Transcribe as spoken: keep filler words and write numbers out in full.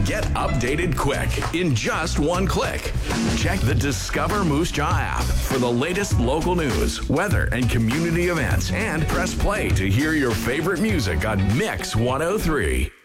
Get updated quick in just one click. Check the Discover Moose Jaw app for the latest local news, weather, and community events, and press play to hear your favorite music on Mix one oh three.